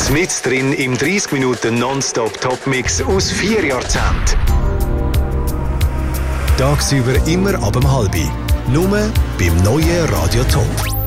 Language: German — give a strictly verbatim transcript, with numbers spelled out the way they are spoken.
Mit drin im dreißig Minuten Nonstop-Top-Mix aus vier Jahrzehnten. Tagsüber immer ab um halb. Nur beim neuen Radio Top.